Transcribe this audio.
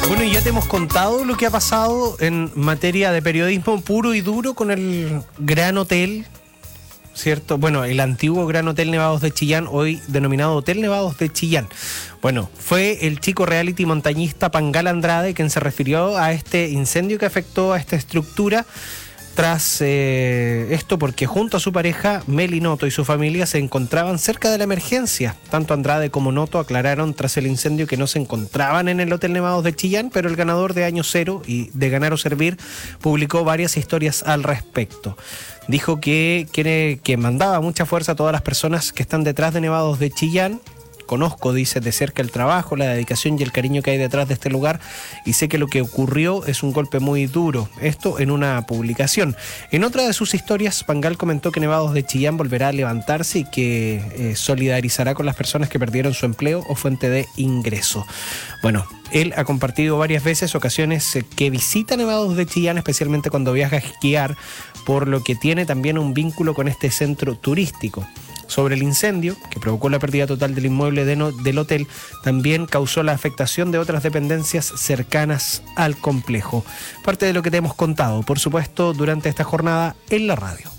Bueno, y ya te hemos contado lo que ha pasado en materia de periodismo puro y duro con el Gran Hotel, ¿cierto? Bueno, el antiguo Gran Hotel Nevados de Chillán, hoy denominado Hotel Nevados de Chillán. Bueno, fue el chico reality montañista Pangal Andrade quien se refirió a este incendio que afectó a esta estructura. Tras esto, porque junto a su pareja, Meli Noto, y su familia se encontraban cerca de la emergencia. Tanto Andrade como Noto aclararon tras el incendio que no se encontraban en el Hotel Nevados de Chillán, pero el ganador de Año Cero y de Ganar o Servir publicó varias historias al respecto. Dijo que mandaba mucha fuerza a todas las personas que están detrás de Nevados de Chillán. Conozco, dice, de cerca el trabajo, la dedicación y el cariño que hay detrás de este lugar y sé que lo que ocurrió es un golpe muy duro. Esto en una publicación. En otra de sus historias, Pangal comentó que Nevados de Chillán volverá a levantarse y que solidarizará con las personas que perdieron su empleo o fuente de ingreso. Bueno, él ha compartido varias veces ocasiones que visita Nevados de Chillán, especialmente cuando viaja a esquiar, por lo que tiene también un vínculo con este centro turístico. Sobre el incendio, que provocó la pérdida total del inmueble del hotel, también causó la afectación de otras dependencias cercanas al complejo. Parte de lo que te hemos contado, por supuesto, durante esta jornada en la radio.